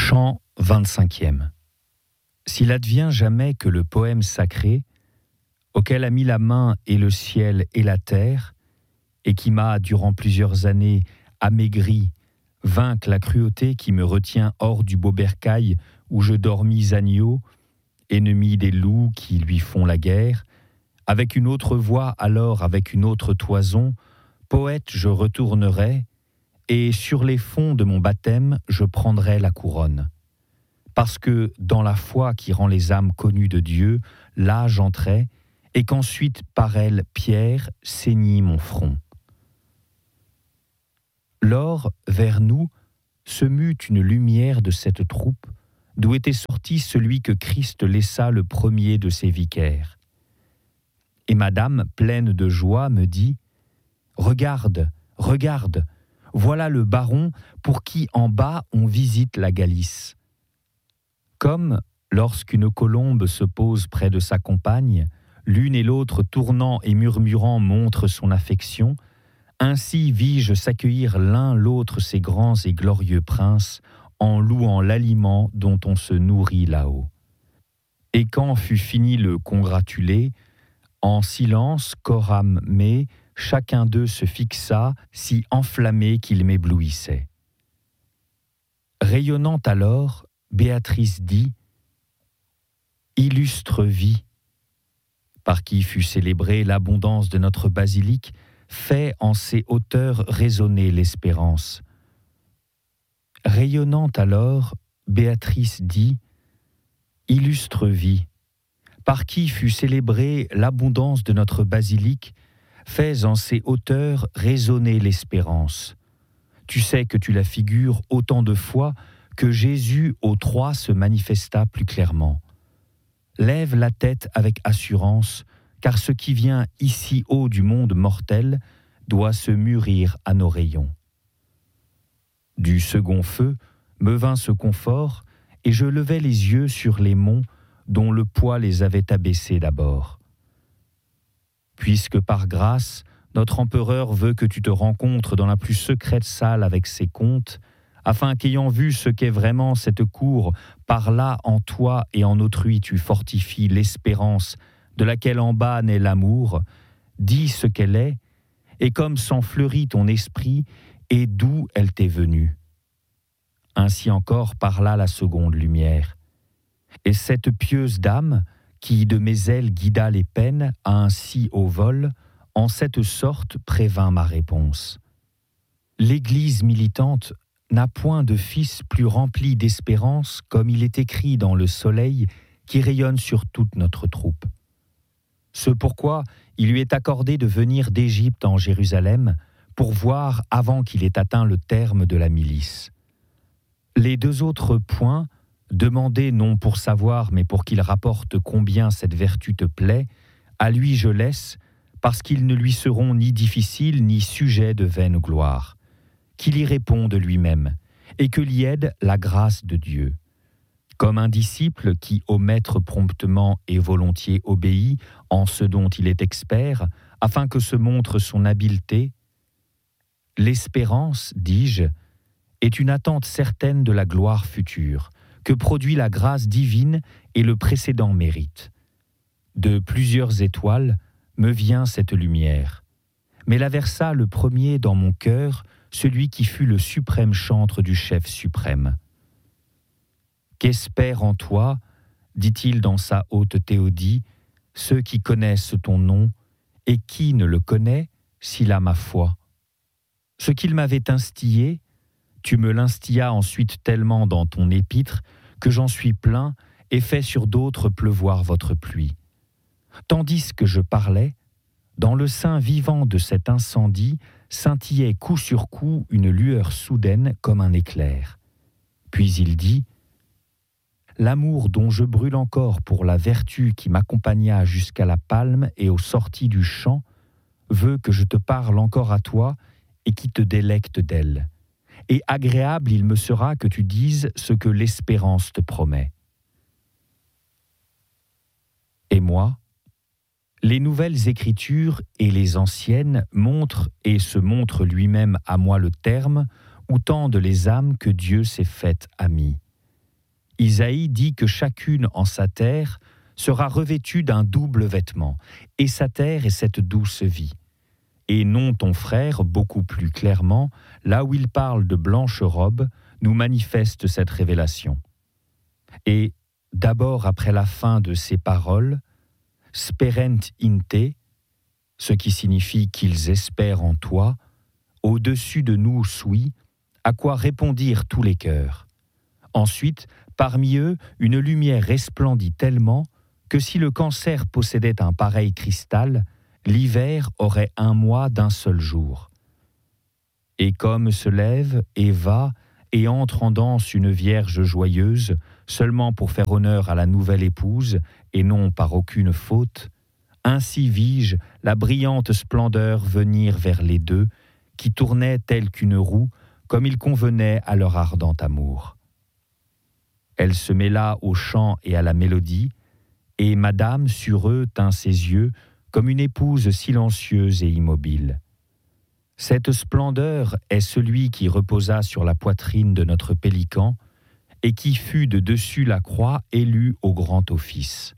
Chant 25e. S'il advient jamais que le poème sacré, auquel a mis la main et le ciel et la terre, et qui m'a, durant plusieurs années, amaigri, vaincre la cruauté qui me retient hors du beau bercail où je dormis agneau, ennemi des loups qui lui font la guerre, avec une autre voix alors avec une autre toison, poète je retournerai, et sur les fonds de mon baptême je prendrai la couronne. Parce que dans la foi qui rend les âmes connues de Dieu, là j'entrai, et qu'ensuite par elle pierre ceignit mon front. Lors, vers nous, se mut une lumière de cette troupe, d'où était sorti celui que Christ laissa le premier de ses vicaires. Et madame, pleine de joie, me dit « Regarde, regarde, voilà le baron pour qui en bas on visite la Galice. » Comme, lorsqu'une colombe se pose près de sa compagne, l'une et l'autre tournant et murmurant montrent son affection, ainsi vis-je s'accueillir l'un l'autre ces grands et glorieux princes, en louant l'aliment dont on se nourrit là-haut. Et quand fut fini le congratuler, en silence, corps âme mais, chacun d'eux se fixa, si enflammé qu'il m'éblouissait. Rayonnant alors, Béatrice dit « Illustre vie, par qui fut célébrée l'abondance de notre basilique, fait en ses hauteurs résonner l'espérance. » Rayonnant alors, Béatrice dit « Illustre vie, par qui fut célébrée l'abondance de notre basilique, fais en ses hauteurs résonner l'espérance. Tu sais que tu la figures autant de fois que Jésus aux trois se manifesta plus clairement. Lève la tête avec assurance, car ce qui vient ici haut du monde mortel doit se mûrir à nos rayons. Du second feu me vint ce confort, et je levai les yeux sur les monts dont le poids les avait abaissés d'abord. Puisque par grâce, notre empereur veut que tu te rencontres dans la plus secrète salle avec ses comtes, afin qu'ayant vu ce qu'est vraiment cette cour, par là en toi et en autrui tu fortifies l'espérance de laquelle en bas naît l'amour, dis ce qu'elle est, et comme s'enfleurit ton esprit, et d'où elle t'est venue. Ainsi encore parla la seconde lumière. Et cette pieuse dame, qui de mes ailes guida les peines à ainsi au vol, en cette sorte prévint ma réponse. L'Église militante n'a point de fils plus rempli d'espérance comme il est écrit dans le soleil qui rayonne sur toute notre troupe. Ce pourquoi il lui est accordé de venir d'Égypte en Jérusalem pour voir avant qu'il ait atteint le terme de la milice. Les deux autres points, demandés non pour savoir mais pour qu'il rapporte combien cette vertu te plaît, à lui je laisse, parce qu'ils ne lui seront ni difficiles ni sujets de vaine gloire. Qu'il y réponde lui-même, et que l'y aide la grâce de Dieu. Comme un disciple qui au maître promptement et volontiers obéit en ce dont il est expert, afin que se montre son habileté, l'espérance, dis-je, est une attente certaine de la gloire future, que produit la grâce divine et le précédent mérite. De plusieurs étoiles me vient cette lumière, mais la versa le premier dans mon cœur, celui qui fut le suprême chantre du chef suprême. Qu'espèrent en toi, dit-il dans sa haute théodie, ceux qui connaissent ton nom, et qui ne le connaît s'il a ma foi. Ce qu'il m'avait instillé, tu me l'instillas ensuite tellement dans ton épître que j'en suis plein et fais sur d'autres pleuvoir votre pluie. Tandis que je parlais, dans le sein vivant de cet incendie scintillait coup sur coup une lueur soudaine comme un éclair. Puis il dit « L'amour dont je brûle encore pour la vertu qui m'accompagna jusqu'à la palme et aux sorties du champ veut que je te parle encore à toi et qui te délecte d'elle. Et agréable il me sera que tu dises ce que l'espérance te promet. » Et moi, les nouvelles écritures et les anciennes montrent et se montrent lui-même à moi le terme où tendent les âmes que Dieu s'est faites amies. Isaïe dit que chacune en sa terre sera revêtue d'un double vêtement, et sa terre est cette douce vie. Et non ton frère, beaucoup plus clairement, là où il parle de blanche robe, nous manifeste cette révélation. Et d'abord après la fin de ces paroles, sperent in te, ce qui signifie qu'ils espèrent en toi, au-dessus de nous sui, à quoi répondirent tous les cœurs. Ensuite, parmi eux, une lumière resplendit tellement que si le cancer possédait un pareil cristal, l'hiver aurait 1 mois d'un seul jour. Et comme se lève et va et entre en danse une vierge joyeuse, seulement pour faire honneur à la nouvelle épouse et non par aucune faute, ainsi vis-je la brillante splendeur venir vers les deux, qui tournaient telle qu'une roue, comme il convenait à leur ardent amour. Elle se mêla au chant et à la mélodie, et Madame sur eux tint ses yeux comme une épouse silencieuse et immobile. Cette splendeur est celui qui reposa sur la poitrine de notre pélican et qui fut de dessus la croix élu au grand office.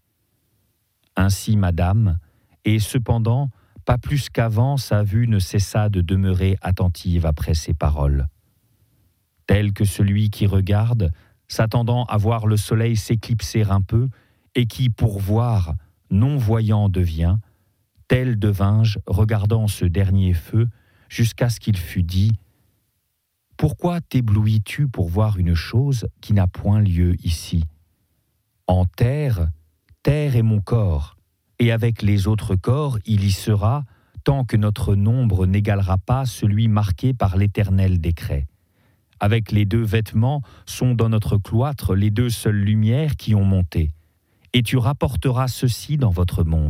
Ainsi Madame, et cependant, pas plus qu'avant, sa vue ne cessa de demeurer attentive après ces paroles. Tel que celui qui regarde, s'attendant à voir le soleil s'éclipser un peu, et qui, pour voir, non-voyant devient, tel devins-je, regardant ce dernier feu, jusqu'à ce qu'il fût dit « Pourquoi t'éblouis-tu pour voir une chose qui n'a point lieu ici ? En terre, terre est mon corps, et avec les autres corps il y sera, tant que notre nombre n'égalera pas celui marqué par l'éternel décret. Avec les 2 vêtements sont dans notre cloître les 2 seules lumières qui ont monté, et tu rapporteras ceci dans votre monde. »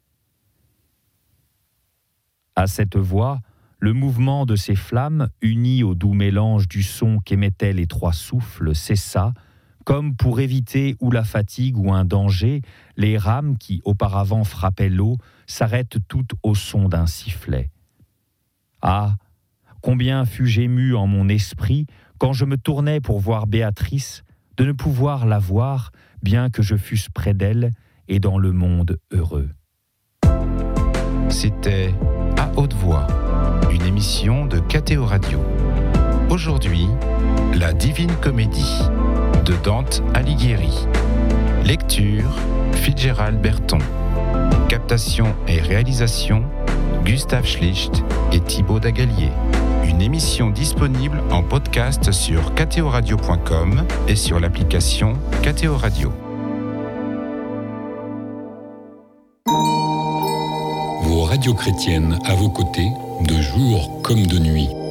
À cette voix, le mouvement de ces flammes, uni au doux mélange du son qu'émettaient les 3 souffles, cessa, comme pour éviter ou la fatigue ou un danger, les rames qui auparavant frappaient l'eau s'arrêtent toutes au son d'un sifflet. Ah, combien fus-je ému en mon esprit quand je me tournais pour voir Béatrice, de ne pouvoir la voir, bien que je fusse près d'elle et dans le monde heureux. C'était À haute voix, une émission de KTO Radio. Aujourd'hui, La Divine Comédie de Dante Alighieri. Lecture, Fitzgerald Berton. Captation et réalisation, Gustave Schlicht et Thibaut Dagalier. Une émission disponible en podcast sur ktoradio.com et sur l'application KTO Radio. Vos radios chrétiennes à vos côtés, de jour comme de nuit.